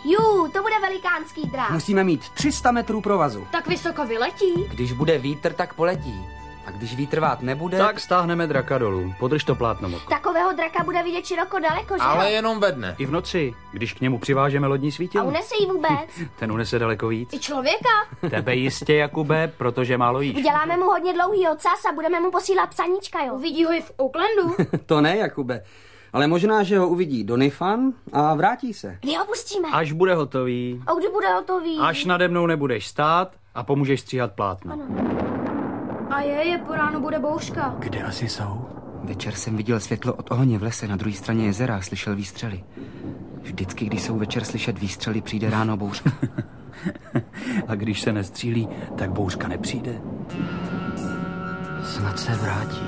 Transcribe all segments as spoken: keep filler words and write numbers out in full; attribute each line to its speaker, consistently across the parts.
Speaker 1: Jú, to bude velikánský drák.
Speaker 2: Musíme mít tři sta metrů provazu.
Speaker 1: Tak vysoko vyletí.
Speaker 2: Když bude vítr, tak poletí. A když vítr vát nebude...
Speaker 3: Tak stáhneme draka dolů. Podrž to plátno, Moko.
Speaker 1: Takového draka bude vidět široko daleko, že?
Speaker 4: Ale jenom ve dne.
Speaker 3: I v noci, když k němu přivážeme lodní
Speaker 1: A
Speaker 3: svítilo.
Speaker 1: unese jí vůbec?
Speaker 3: Ten unese daleko víc.
Speaker 1: I člověka?
Speaker 3: Tebe jistě, Jakube, protože málo jíš.
Speaker 1: Uděláme mu hodně dlouhý ocas a budeme mu posílat psaníčka, jo? Uvidí ho i v Oaklandu.
Speaker 2: To ne, Jakube. Ale možná, že ho uvidí Doniphan a vrátí se.
Speaker 1: Kdy ho pustíme?
Speaker 3: Až bude hotový.
Speaker 1: A kdy bude hotový?
Speaker 3: Až nade mnou nebudeš stát a pomůžeš stříhat plátno.
Speaker 1: Ano. A je, je po ránu bude bouřka.
Speaker 3: Kde asi jsou?
Speaker 2: Večer jsem viděl světlo od ohně v lese na druhé straně jezera a slyšel výstřely. Vždycky, když jsou večer slyšet výstřely, přijde ráno bouřka.
Speaker 3: A když se nestřílí, tak bouřka nepřijde.
Speaker 2: Snad se vrátí.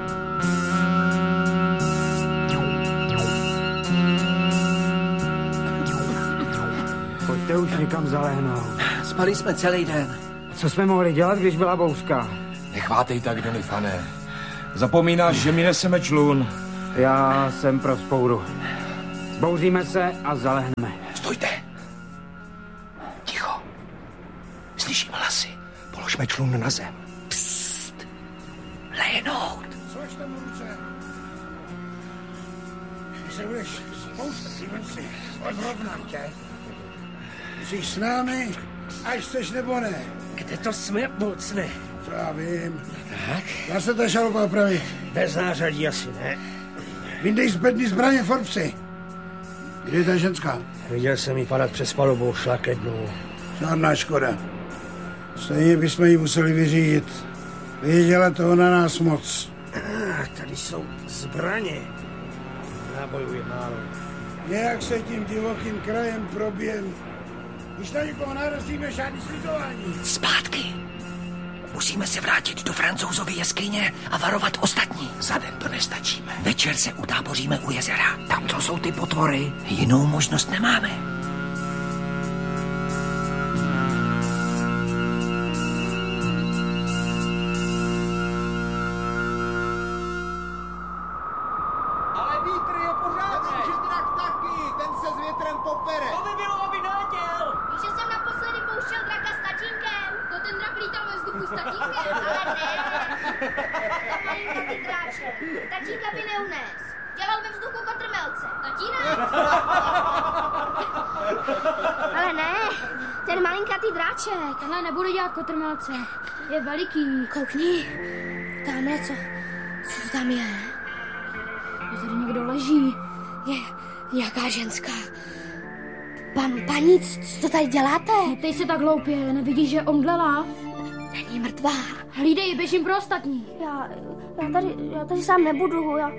Speaker 5: Pojďte už někam zalehnout.
Speaker 6: Spali jsme celý den.
Speaker 5: Co jsme mohli dělat, když byla bouřka?
Speaker 4: Nechvátej tak, Doniphané. Zapomínáš, že my neseme člun.
Speaker 5: Já jsem pro vzpouru. Zbouříme se a zalehneme.
Speaker 6: Stojte. Ticho. Slyším hlasy. Položme člun na zem. Psst. Lehnout.
Speaker 7: Což tam ruce? Když se budeš spouštět, si odrovnám tě. Jsi s námi, až chceš nebo ne.
Speaker 6: Kde to jsme, mocne?
Speaker 7: Co já vím.
Speaker 6: Tak.
Speaker 7: Dá se ta šalupa opravit.
Speaker 6: Bez nářadí asi ne.
Speaker 7: Vyndej z bedny zbraně, Forbesi. Kde je ta ženská?
Speaker 6: Viděl jsem jí padat přes palubou, šla ke dnu.
Speaker 7: Žádná škoda. Stejně bychom ji museli vyřídit. Věděla toho na nás moc.
Speaker 6: Ah, tady jsou zbraně. Nábojů je málo.
Speaker 7: Nějak se tím divokým krajem proběm. Když na někoho narazíme, žádný slitování.
Speaker 6: Zpátky. Musíme se vrátit do Francouzovy jeskyně a varovat ostatní. Za den to nestačíme. Večer se utáboříme u jezera. Tam, co jsou ty potvory. Jinou možnost nemáme.
Speaker 4: Ale vítr je pořádný. Ten drak taky, ten se s větrem popere.
Speaker 6: To by bylo, aby neletěl.
Speaker 1: Víš, že jsem naposledy pouštěl draka s tatínkem? To ten drak lítal ve vzduchu s tatínkem? Ale ne. To malinkatý dráček. Tatínka by neunes. Dělal ve vzduchu kotrmelce. Tatínek? Ale ne. Ten malinkatý dráček. Tenhle nebude dělat kotrmelce. Je veliký. Koukni. Tamhle co? Co to tam je? Je tady někdo leží. Je nějaká ženská. Pan, paní, co to tady děláte? Neptej se tak hloupě, nevidíš, že omdlela? Není mrtvá. Hlídej, běžím pro ostatní. Já, já tady, já tady sám nebudu, já...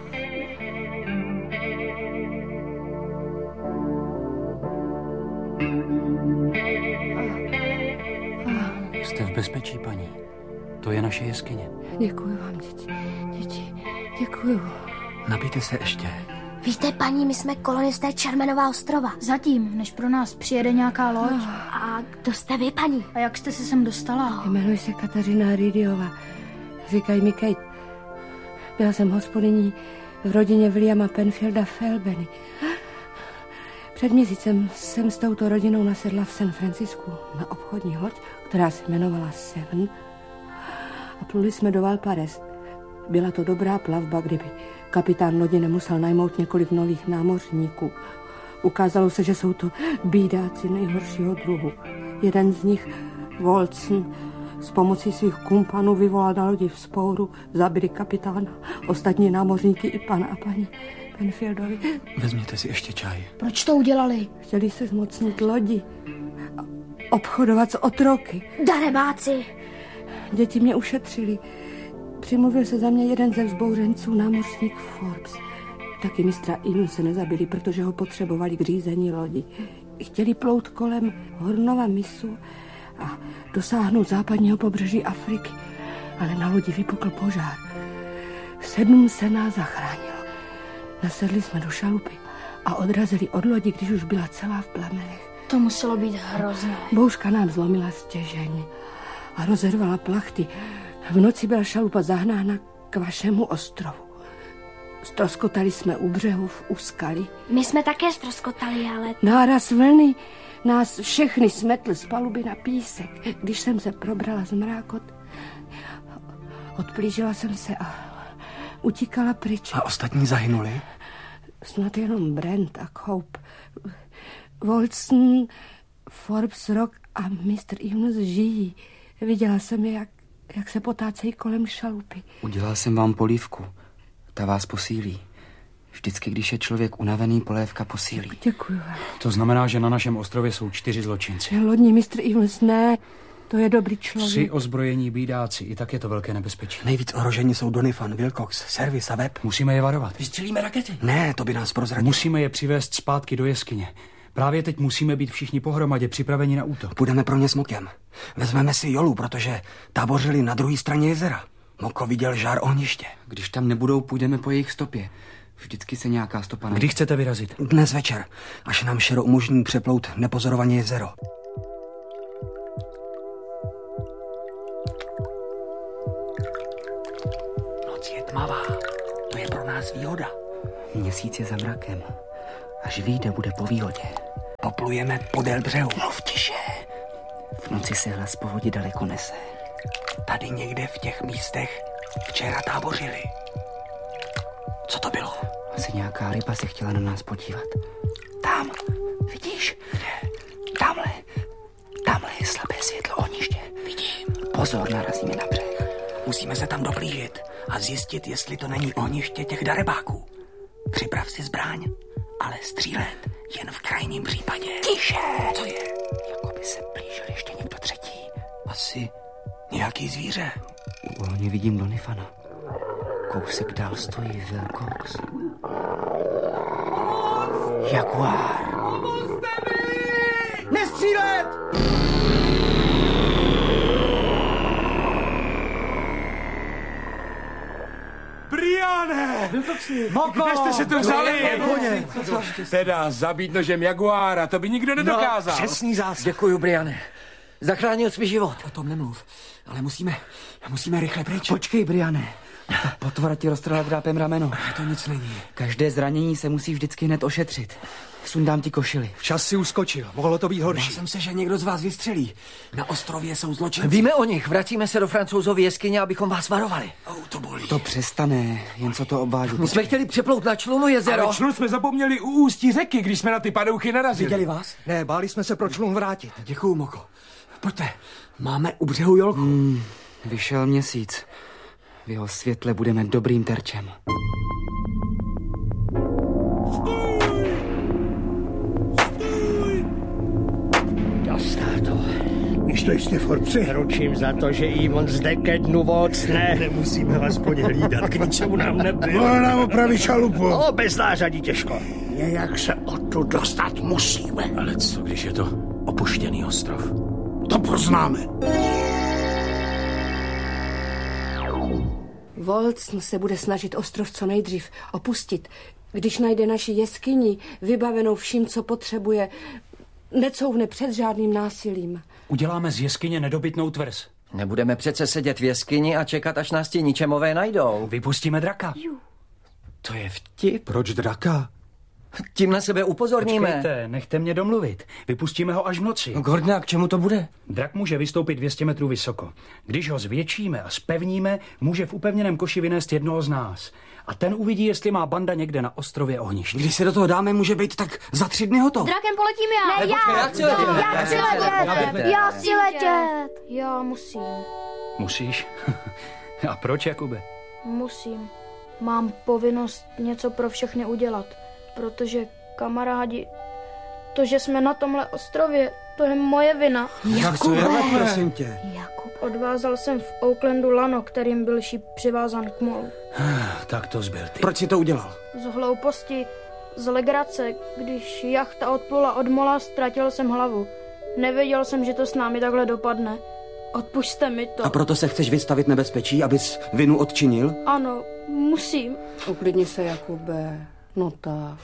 Speaker 3: Jste v bezpečí, paní. To je naše jeskyně.
Speaker 8: Děkuji vám, děti. Děti, děkuji.
Speaker 3: Napijte se ještě.
Speaker 1: Víte, paní, my jsme kolonisté Čermenova ostrova.
Speaker 8: Zatím, než pro nás přijede nějaká loď.
Speaker 1: A kdo jste vy, paní?
Speaker 8: A jak jste se sem dostala?
Speaker 9: Jmenuji se Kateřina Ridiova. Říkají mi Kate. Byla jsem hospodyní v rodině Williama Penfielda Felbeny. Před měsícem jsem s touto rodinou nasedla v San Francisku na obchodní loď, která se jmenovala Seven. A pluli jsme do Valparaiso. Byla to dobrá plavba, kdyby kapitán lodi nemusel najmout několik nových námořníků. Ukázalo se, že jsou to bídáci nejhoršího druhu. Jeden z nich, Walton, s pomocí svých kumpanů vyvolal na lodi vzpouru, zabili kapitána, ostatní námořníky i pana a paní Penfieldovi.
Speaker 3: Vezměte si ještě čaj.
Speaker 8: Proč to udělali?
Speaker 9: Chtěli se zmocnit lodi a obchodovat s otroky.
Speaker 1: Darebáci!
Speaker 9: Děti mě ušetřili. Přimluvil se za mě jeden ze vzbouřenců, námořník Forbes. Taky mistra Inu se nezabili, protože ho potřebovali k řízení lodi. Chtěli plout kolem Hornova mysu a dosáhnout západního pobřeží Afriky, ale na lodi vypukl požár. Sedm se nás zachránilo. Nasedli jsme do šalupy a odrazili od lodi, když už byla celá v plamenech.
Speaker 8: To muselo být hrozné.
Speaker 9: Bouřka nám zlomila stěžeň a rozervala plachty. V noci byla šalupa zahnána k vašemu ostrovu. Stroskotali jsme u břehu v úskali.
Speaker 1: My jsme také stroskotali, ale...
Speaker 9: Náraz vlny nás všechny smetl z paluby na písek. Když jsem se probrala z mrákot, odplížila jsem se a utíkala pryč.
Speaker 2: A ostatní zahynuli?
Speaker 9: Snad jenom Brent a Cope. Wolsten, Forbes, Rock a mister Evans žijí. Viděla jsem je, jak, jak se potácejí kolem šalupy.
Speaker 2: Udělal jsem vám polívku. Ta vás posílí. Vždycky, když je člověk unavený, polévka posílí.
Speaker 9: Děkuju vám.
Speaker 3: To znamená, že na našem ostrově jsou čtyři zločinci.
Speaker 9: Lodní mister Evans, ne. To je dobrý člověk.
Speaker 3: Tři ozbrojení bídáci, i tak je to velké nebezpečí.
Speaker 2: Nejvíc ohrožení jsou Doniphan, Wilcox, Service a Webb.
Speaker 3: Musíme je varovat.
Speaker 6: Vystřelíme rakety?
Speaker 2: Ne, to by nás prozradilo.
Speaker 3: Musíme je přivést zpátky do jeskyně. Právě teď musíme být všichni pohromadě připraveni na útok.
Speaker 2: Půjdeme pro ně smokem. Vezmeme si Jolu, protože tábořili na druhé straně jezera. Moko viděl žár ohniště. Když tam nebudou, půjdeme po jejich stopě. Vždycky se nějaká stopa najde.
Speaker 3: Kdy chcete vyrazit?
Speaker 2: Dnes večer, až nám Šero umožní přeplout nepozorovaně jezero.
Speaker 6: Noc je tmavá. To je pro nás výhoda.
Speaker 2: Měsíc je za mrakem. Až vyjde, bude po výhodě. Poplujeme podél břehu.
Speaker 6: Mluv tiše.
Speaker 2: V noci se hlas povodí daleko nese.
Speaker 6: Tady někde v těch místech včera tábořili. Co to bylo?
Speaker 2: Asi nějaká ryba se chtěla na nás podívat. Tam, vidíš? Kde? Tamhle. Tamhle je slabé světlo ohniště.
Speaker 6: Vidím.
Speaker 2: Pozor, narazíme na břeh.
Speaker 6: Musíme se tam doblížit a zjistit, jestli to není ohniště těch darebáků. Připrav si zbraň, ale střílet jen v krajním případě.
Speaker 2: Tiše!
Speaker 6: Co je?
Speaker 2: Jako by se blížil ještě někdo třetí.
Speaker 6: Asi nějaký zvíře.
Speaker 2: U ohně vidím Donifana. Kousek dál stojí Wilcox. Jaguár.
Speaker 4: Nestřílet! Briane!
Speaker 5: Moko!
Speaker 4: Kde jste se to vzali?
Speaker 5: Koně.
Speaker 4: Teda zabít nožem jaguára, to by nikdo nedokázal.
Speaker 5: No, přesný zásah.
Speaker 6: Děkuju, Briane. Zachránil jsi mi život.
Speaker 2: O tom nemluv, ale musíme, musíme rychle pryč.
Speaker 5: Počkej, Briane.
Speaker 2: Ta potvora ti roztrhla drápem rameno.
Speaker 5: To nic není.
Speaker 2: Každé zranění se musí vždycky hned ošetřit. Sundám ti košili.
Speaker 5: Včas si uskočil. Mohlo to být
Speaker 2: Bál
Speaker 5: horší.
Speaker 2: jsem se, že někdo z vás vystřelí. Na ostrově jsou zločinci.
Speaker 6: Víme o nich. Vracíme se do Francouzovy jeskyně, abychom vás varovali.
Speaker 2: Oh, to bolí. To přestane, jen co to obvážu.
Speaker 6: My jsme chtěli přeplout na člunu jezero.
Speaker 4: Ale člun jsme zapomněli u ústí řeky, když jsme na ty padouchy narazili.
Speaker 2: Viděli vás?
Speaker 5: Ne, báli jsme se pro člun vrátit.
Speaker 2: Děkuju, Moko. Pojďte, máme u břehu Jolku. Hmm, vyšel měsíc. V jeho světle budeme dobrým terčem.
Speaker 10: Dostal to.
Speaker 7: Víš to jistě, Forbesi?
Speaker 10: Ručím za to, že Ivan zde ke dnu vocne.
Speaker 7: Nemusíme aspoň hlídat,
Speaker 10: K ničemu nám nebylo.
Speaker 7: Mohl nám opravit šalupu.
Speaker 10: O, bez nářadí těžko.
Speaker 7: Nějak se odtud dostat musíme.
Speaker 6: Ale co, když je to opuštěný ostrov?
Speaker 7: To poznáme.
Speaker 9: Wolsten se bude snažit ostrov co nejdřív opustit. Když najde naši jeskyni, vybavenou vším, co potřebuje, necouvne před žádným násilím.
Speaker 3: Uděláme z jeskyně nedobytnou tvrz.
Speaker 6: Nebudeme přece sedět v jeskyni a čekat, až nás ti ničemové najdou.
Speaker 3: Vypustíme draka.
Speaker 6: To je vtip.
Speaker 5: Proč draka?
Speaker 6: Tím na sebe upozorníme.
Speaker 3: Počkejte, nechte mě domluvit. Vypustíme ho až v noci.
Speaker 6: No, Gordne, a k čemu to bude?
Speaker 3: Drak může vystoupit dvě stě metrů vysoko. Když ho zvětšíme a spevníme, může v upevněném koši vynést jednoho z nás. A ten uvidí, jestli má banda někde na ostrově ohniště.
Speaker 2: Když se do toho dáme, může být tak za tři dny hotov.
Speaker 1: Drakem poletím já.
Speaker 6: Ne, já, já chci letět.
Speaker 1: Já chci letět. Já chci letět. Já musím.
Speaker 3: Musíš? A proč, Jakube?
Speaker 8: Musím. Mám povinnost něco pro všechny udělat, protože kamarádi, to, že jsme na tomhle ostrově, to je moje vina.
Speaker 5: Jakube, prosím tě.
Speaker 8: Jakub. Odvázal jsem v Oaklandu lano, kterým byl šíp přivázan k molu.
Speaker 3: Tak to zbyl ty.
Speaker 2: Proč si to udělal?
Speaker 8: Z hlouposti, z legrace, když jachta odplula od mola, ztratil jsem hlavu. Nevěděl jsem, že to s námi takhle dopadne. Odpušťte mi to.
Speaker 2: A proto se chceš vystavit nebezpečí, abys vinu odčinil?
Speaker 8: Ano, musím.
Speaker 9: Uklidni se, Jakube. No tak.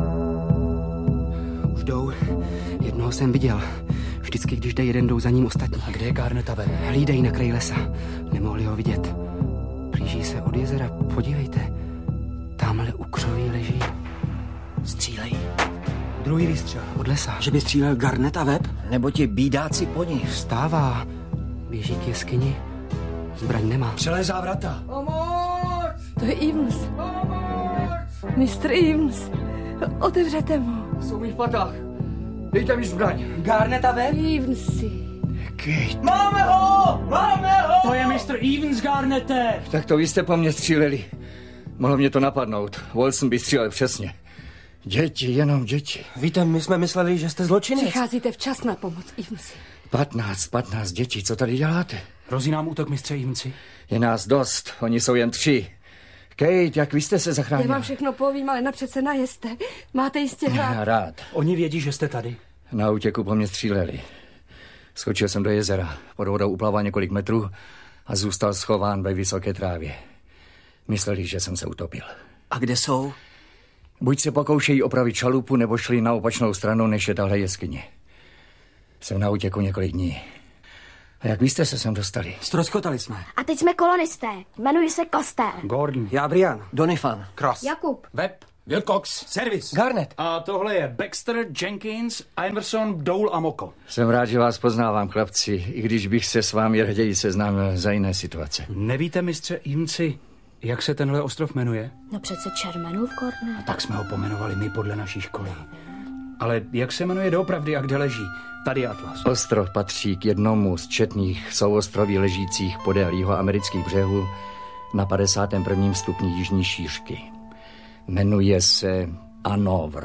Speaker 2: Už jdou. Jednoho jsem viděl. Vždycky, když jde jeden, jdou za ním ostatní.
Speaker 3: A kde je Garnet a Webb?
Speaker 2: Hlídají na kraji lesa. Nemohli ho vidět. Blíží se od jezera. Podívejte. Tamhle u křoví leží.
Speaker 6: Střílejí.
Speaker 2: Druhý výstřel. Od lesa. Že by střílel Garnet a Webb?
Speaker 6: Nebo ti bídáci po nich.
Speaker 2: Vstává. Běží k jeskyni. Zbraň nemá.
Speaker 3: Přelézá vrata.
Speaker 9: To je Evans. mistr Evans. Otevřete mu.
Speaker 10: Jsou mi v patách. Dejte mi zbraň.
Speaker 2: Garnet a Webb?
Speaker 9: Evansi.
Speaker 10: Kate.
Speaker 3: Máme ho! Máme ho! To je mistr Evans, Garnete.
Speaker 10: Tak to vy jste po mně stříleli. Mohlo mě to napadnout. Wilson by střílel přesně. Děti, jenom děti.
Speaker 2: Víte, my jsme mysleli, že jste zločinec.
Speaker 9: Přicházíte včas na pomoc, Evansi.
Speaker 10: Patnáct, patnáct dětí, co tady děláte?
Speaker 3: Hrozí nám útok, mistře Evansi.
Speaker 10: Je nás dost, oni jsou jen tři. Kate, jak vy jste se zachránil?
Speaker 9: Já vám všechno povím, ale napřed se najeste. Máte jistě hrát.
Speaker 10: Já rád.
Speaker 3: Oni vědí, že jste tady.
Speaker 10: Na útěku po mně stříleli. Skočil jsem do jezera, pod vodou uplaval několik metrů a zůstal schován ve vysoké trávě. Mysleli, že jsem se utopil.
Speaker 2: A kde jsou?
Speaker 10: Buď se pokoušejí opravit šalupu, nebo šli na opačnou stranu, než je tahle jeskyně. Jsem na útěku několik dní. A jak vy jste se sem dostali?
Speaker 2: Ztroskotali jsme.
Speaker 1: A teď jsme kolonisté. Jmenuji se Koster.
Speaker 3: Gordon.
Speaker 2: Já Brian.
Speaker 6: Donifan.
Speaker 2: Cross.
Speaker 1: Jakub.
Speaker 3: Webb.
Speaker 2: Wilcox. Service.
Speaker 6: Garnet.
Speaker 3: A tohle je Baxter, Jenkins, Iverson, Dole a Moko.
Speaker 10: Jsem rád, že vás poznávám, chlapci, i když bych se s vámi raději seznámil za jiné situace.
Speaker 3: Nevíte, mistře Evansi, jak se tenhle ostrov jmenuje?
Speaker 1: No přece Čermenův, Gordone.
Speaker 3: Tak jsme ho pomenovali my podle naší školy. Ale jak se jmenuje doopravdy a kde leží? Tady je atlas.
Speaker 10: Ostrov patří k jednomu z četných souostroví ležících podél jihoamerických břehů na padesátém prvním stupni jižní šířky. Jmenuje se Hanover.